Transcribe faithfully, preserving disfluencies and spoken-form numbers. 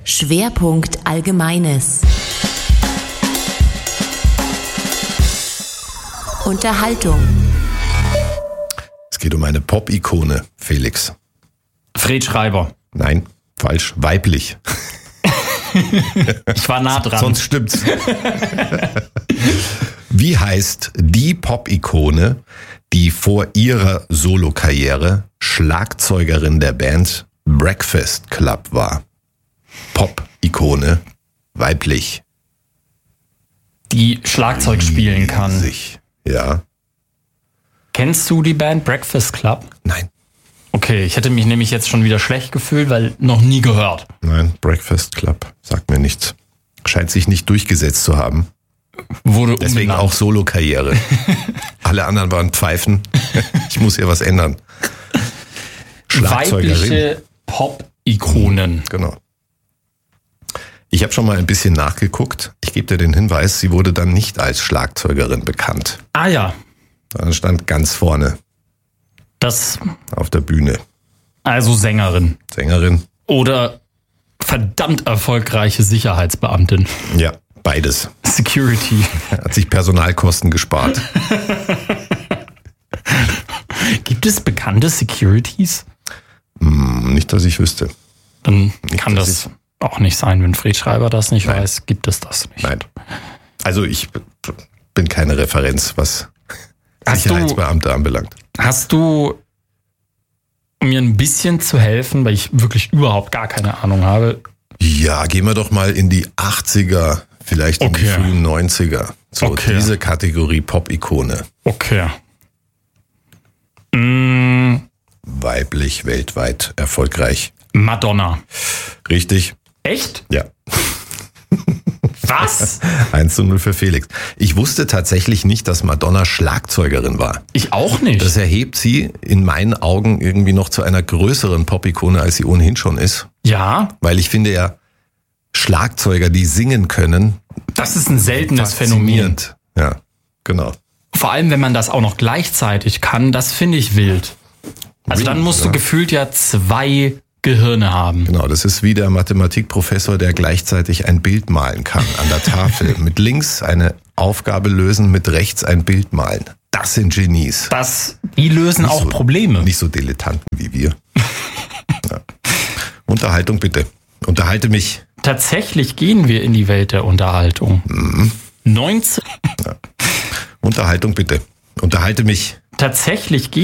Schwerpunkt Allgemeines. Unterhaltung. Es geht um eine Pop-Ikone, Felix. Fred Schreiber. Nein, falsch, weiblich. Ich war nah dran. Sonst stimmt's. Wie heißt die Pop-Ikone, die vor ihrer Solokarriere Schlagzeugerin der Band Breakfast Club war? Pop-Ikone, weiblich. Die Schlagzeug spielen kann. Sich. Ja. Kennst du die Band Breakfast Club? Nein. Okay, ich hätte mich nämlich jetzt schon wieder schlecht gefühlt, weil noch nie gehört. Nein, Breakfast Club sagt mir nichts. Scheint sich nicht durchgesetzt zu haben. Wurde Deswegen umbenannt. auch Solo-Karriere. Alle anderen waren Pfeifen. Ich muss hier was ändern. Schlagzeugerin. Weibliche Pop-Ikonen. Genau. Ich habe schon mal ein bisschen nachgeguckt. Ich gebe dir den Hinweis, sie wurde dann nicht als Schlagzeugerin bekannt. Ah ja, Sondern stand ganz vorne das, auf der Bühne. also Sängerin. Sängerin. Oder verdammt erfolgreiche Sicherheitsbeamtin. Ja, beides. Security. Hat sich Personalkosten gespart. Gibt es bekannte Securities? Hm, nicht, dass ich wüsste. Dann kann dass das auch nicht sein, wenn Fred Schreiber das nicht Nein. weiß, gibt es das nicht. Nein. Also ich bin keine Referenz, was Hast du- Sicherheitsbeamte anbelangt. Hast du, um mir ein bisschen zu helfen, weil ich wirklich überhaupt gar keine Ahnung habe, Ja, gehen wir doch mal in die achtziger, vielleicht in die Okay. frühen neunziger. So, Okay. diese Kategorie Pop-Ikone. okay. Mm, Weiblich, weltweit erfolgreich. Madonna. Richtig? Echt? Ja. Was? eins zu null für Felix. Ich wusste tatsächlich nicht, dass Madonna Schlagzeugerin war. Ich auch nicht. Das erhebt sie in meinen Augen irgendwie noch zu einer größeren Pop-Ikone, als sie ohnehin schon ist. ja, Weil ich finde ja, Schlagzeuger, die singen können, das ist ein seltenes Phänomen. faszinierend. Ja, genau. Vor allem, wenn man das auch noch gleichzeitig kann, das finde ich wild. Also dann musst du Ja. gefühlt ja zwei Gehirne haben. Genau, das ist wie der Mathematikprofessor, der gleichzeitig ein Bild malen kann an der Tafel. Mit links eine Aufgabe lösen, mit rechts ein Bild malen. Das sind Genies. Das, die lösen Nicht auch so- Probleme. Nicht so Dilettanten wie wir. Ja. Unterhaltung bitte. Unterhalte mich. Tatsächlich gehen wir in die Welt der Unterhaltung. Mhm. neunzehn Unterhaltung bitte. Unterhalte mich. Tatsächlich gehen